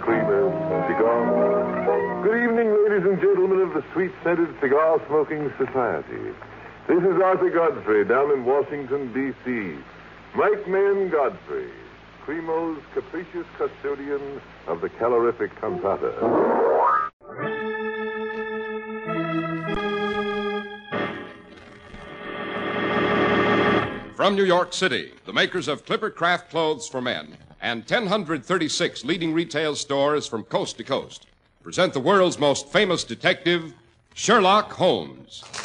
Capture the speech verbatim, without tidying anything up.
creamer cigar. Good evening, ladies and gentlemen of the sweet-scented cigar-smoking society. This is Arthur Godfrey down in Washington, D C Mike Mayen Godfrey, Primo's capricious custodian of the calorific cantata. From New York City, the makers of Clipper Craft Clothes for Men and one hundred thirty-six leading retail stores from coast to coast present the world's most famous detective, Sherlock Holmes.